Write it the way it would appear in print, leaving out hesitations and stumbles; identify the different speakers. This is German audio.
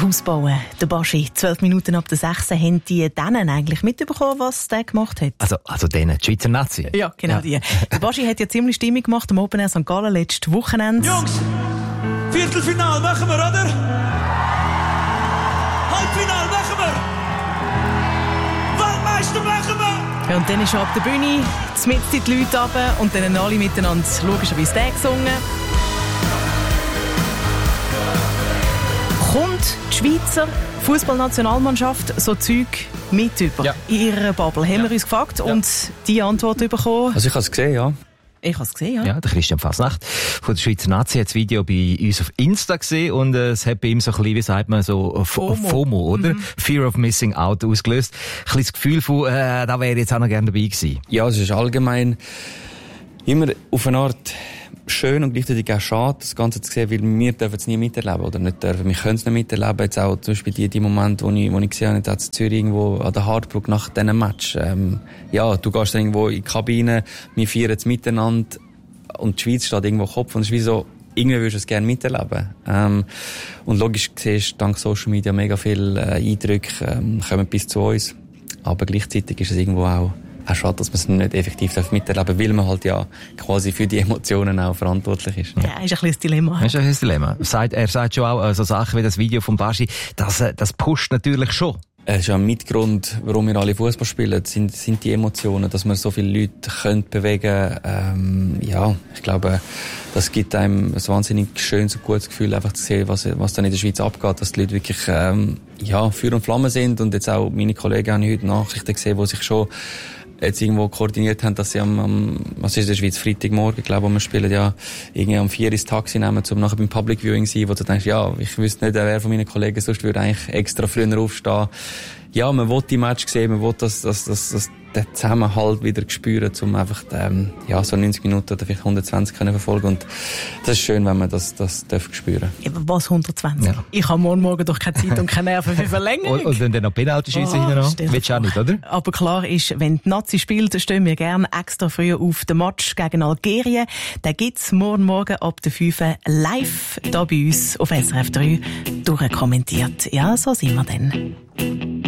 Speaker 1: Haus bauen. Der Baschi, 12 Minuten ab der 6 haben die denen eigentlich mitbekommen, was der gemacht hat?
Speaker 2: Also denen, die Schweizer Nazi?
Speaker 1: Ja, genau die. Der Baschi hat ja ziemlich Stimmung gemacht am Open Air St. Gallen letztes Wochenende.
Speaker 3: Jungs, Viertelfinale machen wir, oder? Halbfinale machen wir! Weltmeister machen wir!
Speaker 1: Ja, und dann ist er ab der Bühne, mitten die Leute runter und dann alle miteinander logischerweise den gesungen. Kommt die Schweizer Fußballnationalmannschaft so Zeug mit über in ihrer Bubble? Haben wir uns gefragt und die Antwort bekommen?
Speaker 4: Also ich habe es gesehen, ja.
Speaker 1: Ich habe es gesehen, ja.
Speaker 2: Ja, der Christian Fasnacht von der Schweizer Nazi hat das Video bei uns auf Insta gesehen und es hat bei ihm so ein bisschen, wie sagt man, so FOMO, oder? Fear of Missing Out ausgelöst. Ein bisschen das Gefühl von, da wäre ich jetzt auch noch gerne dabei gewesen.
Speaker 4: Ja, es ist allgemein immer auf eine Art schön und gleichzeitig auch schade, das Ganze zu sehen, weil wir dürfen es nie miterleben oder nicht dürfen. Wir können es nicht miterleben. Jetzt auch zum Beispiel die Momente, wo ich gesehen habe, jetzt auch in Zürich irgendwo an der Hardbrücke nach diesem Match. Ja, du gehst dann irgendwo in die Kabine, wir feiern es miteinander und die Schweiz steht irgendwo Kopf und es ist wie so, irgendwie würdest du es gerne miterleben. Und logisch siehst du dank Social Media mega viele Eindrücke, kommen bis zu uns. Aber gleichzeitig ist es irgendwo auch schade, dass man es nicht effektiv miterleben darf, weil man halt ja quasi für die Emotionen auch verantwortlich ist.
Speaker 1: Ja, ist ein bisschen das Dilemma.
Speaker 2: Das ist ein Dilemma. Er sagt schon auch, so Sachen wie das Video von Baschi, das pusht natürlich schon.
Speaker 4: Es ist ja ein Mitgrund, warum wir alle Fußball spielen, sind die Emotionen, dass man so viele Leute bewegen können. Ja, ich glaube, das gibt einem ein wahnsinnig schönes und gutes Gefühl, einfach zu sehen, was dann in der Schweiz abgeht, dass die Leute wirklich Feuer und Flamme sind. Und jetzt auch meine Kollegen haben heute Nachrichten gesehen, die sich schon jetzt irgendwo koordiniert haben, dass sie was ist in der Schweiz, Freitagmorgen, glaube ich, wir spielen ja irgendwie am 4 ins Taxi nehmen, um nachher beim Public Viewing zu sein, wo du denkst, ja, ich wüsste nicht, wer von meinen Kollegen sonst würde eigentlich extra früher aufstehen. Ja, man will die Match sehen, man will das den Zusammenhalt wieder spüren, um einfach, so 90 Minuten oder vielleicht 120 können verfolgen. Und das ist schön, wenn man das darf spüren.
Speaker 1: Was 120? Ja. Ich habe morgen doch keine Zeit und keine Nerven für Verlängerung.
Speaker 2: Und dann noch Penalty-Schiessen hinten noch. Willst du auch nicht, oder?
Speaker 1: Aber klar ist, wenn die Nazi spielt, stehen wir gerne extra früh auf den Match gegen Algerien. Den gibt's morgen ab der 5 live da bei uns auf SRF 3 durchkommentiert. Ja, so sind wir dann.